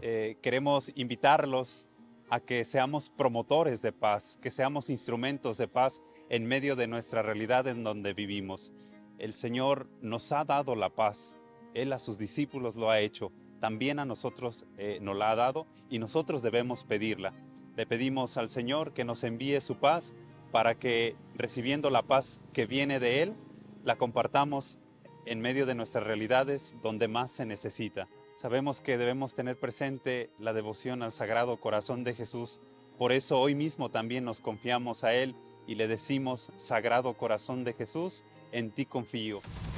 queremos invitarlos a que seamos promotores de paz, que seamos instrumentos de paz en medio de nuestra realidad en donde vivimos. El Señor nos ha dado la paz, Él a sus discípulos lo ha hecho, también a nosotros nos la ha dado y nosotros debemos pedirla. Le pedimos al Señor que nos envíe su paz para que, recibiendo la paz que viene de Él, la compartamos en medio de nuestras realidades donde más se necesita. Sabemos que debemos tener presente la devoción al Sagrado Corazón de Jesús. Por eso hoy mismo también nos confiamos a Él y le decimos: Sagrado Corazón de Jesús, en ti confío.